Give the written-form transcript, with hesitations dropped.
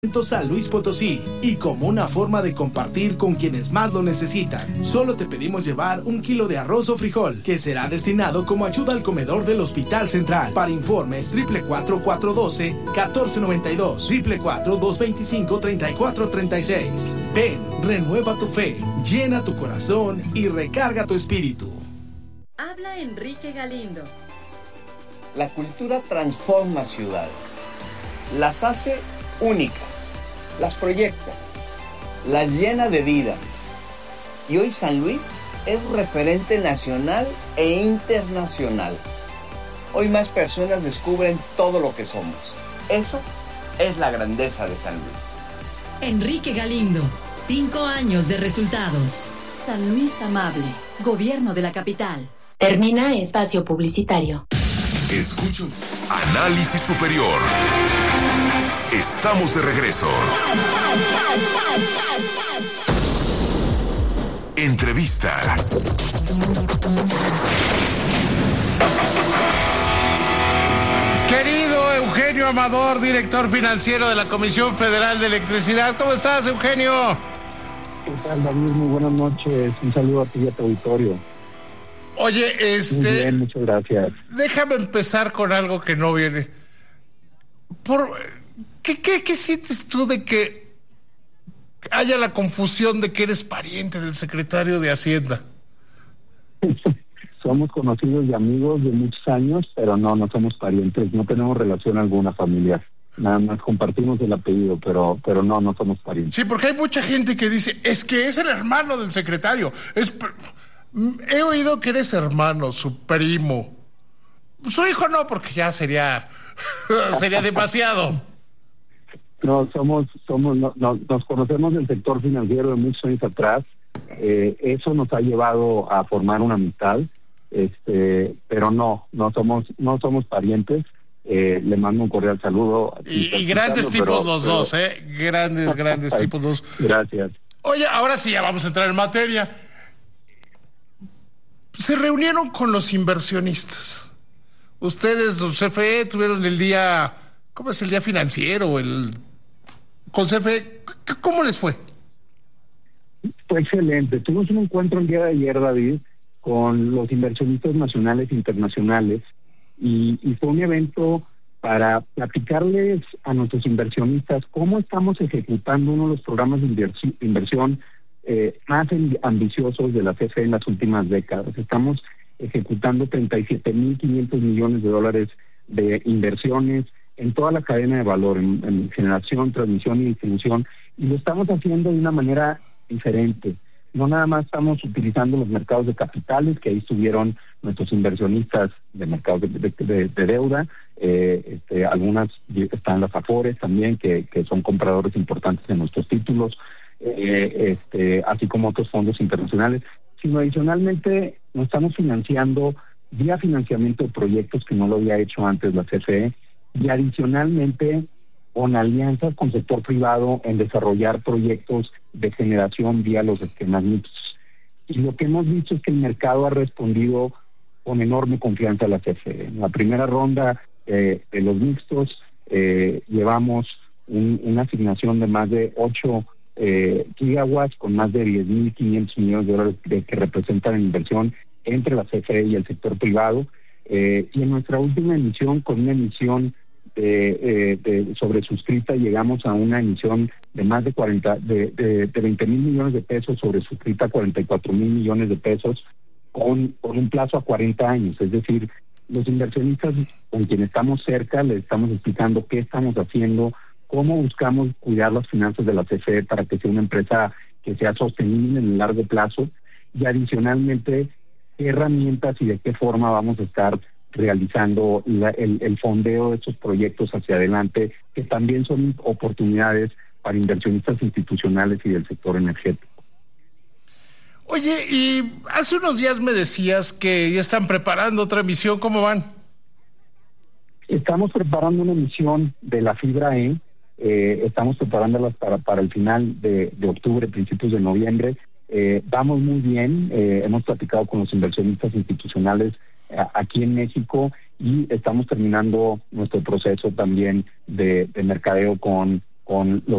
San Luis Potosí, y como una forma de compartir con quienes más lo necesitan. Solo te pedimos llevar 1 kilo de arroz o frijol, que será destinado como ayuda al comedor del Hospital Central. Para informes 444-412-1492, 444-225-3436. Ven, renueva tu fe, llena tu corazón y recarga tu espíritu. Habla Enrique Galindo. La cultura transforma ciudades, las hace únicas, las proyecta, las llena de vida. Y hoy San Luis es referente nacional e internacional. Hoy más personas descubren todo lo que somos. Eso es la grandeza de San Luis. Enrique Galindo, 5 años de resultados. San Luis Amable, Gobierno de la Capital. Termina espacio publicitario. Escucho Análisis Superior. Estamos de regreso. Entrevista. Querido Eugenio Amador, director financiero de la Comisión Federal de Electricidad. ¿Cómo estás, Eugenio? ¿Qué tal, David? Muy buenas noches. Un saludo a ti y a tu auditorio. Oye, Muy bien, muchas gracias. Déjame empezar con algo que no viene. ¿Qué sientes tú de que haya la confusión de que eres pariente del secretario de Hacienda? Somos conocidos y amigos de muchos años, pero no somos parientes, no tenemos relación alguna familiar. Nada más compartimos el apellido, pero no somos parientes. Sí, porque hay mucha gente que dice, es que es el hermano del secretario. He oído que eres hermano, su primo. Su hijo no, porque ya sería demasiado. No, nos conocemos del sector financiero de muchos años atrás. Eso nos ha llevado a formar una amistad, pero no somos parientes. Le mando un cordial saludo. Y grandes tipos los dos, grandes tipos los dos. Gracias. Oye, ahora sí ya vamos a entrar en materia. Se reunieron con los inversionistas. Ustedes, los CFE, tuvieron el día, ¿cómo es el día financiero? Con CFE, ¿cómo les fue? Fue excelente. Tuvimos un encuentro el día de ayer, David, con los inversionistas nacionales e internacionales, y fue un evento para platicarles a nuestros inversionistas cómo estamos ejecutando uno de los programas de inversión más ambiciosos de la CFE en las últimas décadas. Estamos ejecutando 37.500 millones de dólares de inversiones en toda la cadena de valor, en generación, transmisión y distribución, y lo estamos haciendo de una manera diferente. No nada más estamos utilizando los mercados de capitales, que ahí estuvieron nuestros inversionistas de mercados de deuda, algunas están las Afores también, que son compradores importantes de nuestros títulos, así como otros fondos internacionales, sino adicionalmente nos estamos financiando vía financiamiento de proyectos que no lo había hecho antes la CFE, y adicionalmente con alianzas con sector privado en desarrollar proyectos de generación vía los esquemas mixtos. Y lo que hemos visto es que el mercado ha respondido con enorme confianza a la CFE. En la primera ronda de los mixtos llevamos una asignación de más de 8 gigawatts con más de 10.500 millones de dólares que representan inversión entre la CFE y el sector privado. Y en nuestra última emisión, con una emisión sobresuscrita, llegamos a una emisión de más de 20 mil millones de pesos, sobresuscrita 44 mil millones de pesos, con un plazo a 40 años. Es decir, los inversionistas con quienes estamos cerca les estamos explicando qué estamos haciendo, cómo buscamos cuidar las finanzas de la CFE para que sea una empresa que sea sostenible en el largo plazo, y adicionalmente qué herramientas y de qué forma vamos a estar realizando el fondeo de estos proyectos hacia adelante, que también son oportunidades para inversionistas institucionales y del sector energético. Oye, y hace unos días me decías que ya están preparando otra emisión. ¿Cómo van? Estamos preparando una emisión de la fibra E. Estamos preparándolas para el final de octubre, principios de noviembre. Vamos muy bien. Hemos platicado con los inversionistas institucionales aquí en México, y estamos terminando nuestro proceso también de mercadeo con los